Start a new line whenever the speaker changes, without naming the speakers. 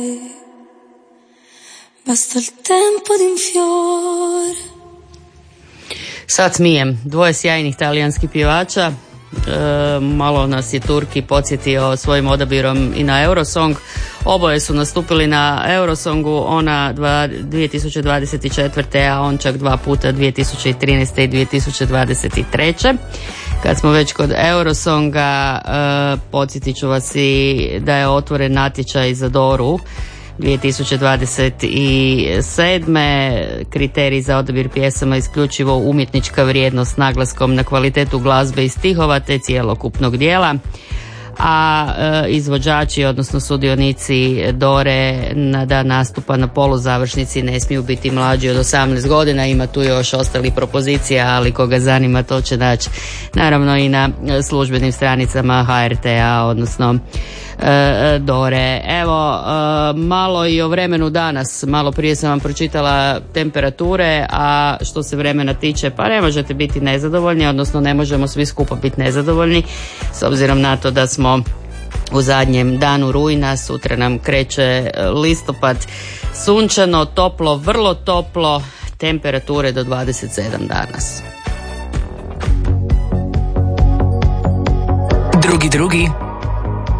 Basta il tempo di un fiore.
Sad smijem, dvoje sjajnih talijanskih pjevača. Malo nas je Turki podsjetio svojim odabirom i na Eurosong. Oboje su nastupili na Eurosongu, ona 2024. a on čak dva puta 2013. i 2023. Kad smo već kod Eurosonga, podsjetit ću vas i da je otvoren natječaj za Doru 2027. Kriterij za odabir pjesama isključivo umjetnička vrijednost s naglaskom na kvalitetu glazbe i stihova te cjelokupnog dijela. A izvođači, odnosno sudionici Dore na dan nastupa na poluzavršnici ne smiju biti mlađi od 18 godina. Ima tu još ostalih propozicija, ali koga zanima to će naći naravno i na službenim stranicama HRT-a, odnosno Dore. Evo, malo i o vremenu danas. Malo prije sam vam pročitala temperature, a što se vremena tiče, pa ne možete biti nezadovoljni, odnosno ne možemo svi skupa biti nezadovoljni, s obzirom na to da smo u zadnjem danu rujna, sutra nam kreće listopad, sunčano, toplo, vrlo toplo, temperature do 27 danas.
Drugi